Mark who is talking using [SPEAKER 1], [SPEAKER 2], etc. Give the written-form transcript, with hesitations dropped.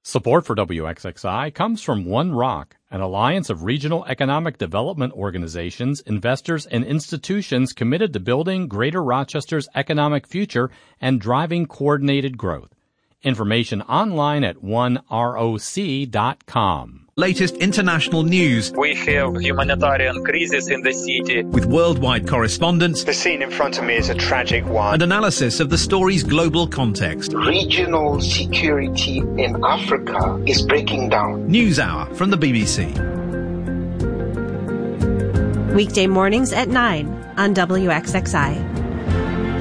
[SPEAKER 1] Support for WXXI comes from One Rock, an alliance of regional economic development organizations, investors, and institutions committed to building Greater Rochester's economic future and driving coordinated growth. Information online at oneroc.com.
[SPEAKER 2] Latest international news.
[SPEAKER 3] We have humanitarian crisis in the city.
[SPEAKER 2] With worldwide correspondents.
[SPEAKER 4] The scene in front of me is a tragic one.
[SPEAKER 2] And analysis of the story's global context.
[SPEAKER 5] Regional security in Africa is breaking down.
[SPEAKER 2] NewsHour from the BBC.
[SPEAKER 6] Weekday mornings at 9 on WXXI.